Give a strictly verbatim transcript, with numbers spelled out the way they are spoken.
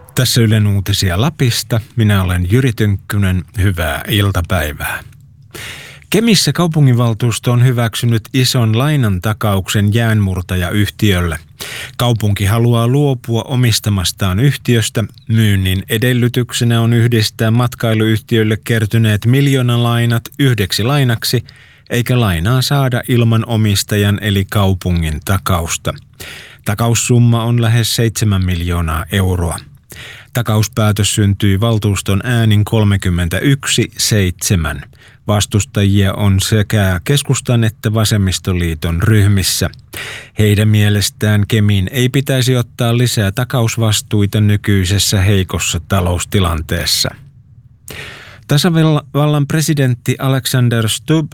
Tässä Ylen uutisia Lapista. Minä olen Jyri Tynkkynen. Hyvää iltapäivää. Kemissä kaupunginvaltuusto on hyväksynyt ison lainan takauksen jäänmurtajayhtiölle. Kaupunki haluaa luopua omistamastaan yhtiöstä. Myynnin edellytyksenä on yhdistää matkailuyhtiölle kertyneet miljoonalainat yhdeksi lainaksi, eikä lainaa saada ilman omistajan eli kaupungin takausta. Takaussumma on lähes seitsemän miljoonaa euroa. Takauspäätös syntyi valtuuston äänin kolmekymmentäyksi seitsemän. Vastustajia on sekä keskustan että vasemmistoliiton ryhmissä. Heidän mielestään Kemiin ei pitäisi ottaa lisää takausvastuita nykyisessä heikossa taloustilanteessa. Tasavallan presidentti Alexander Stubb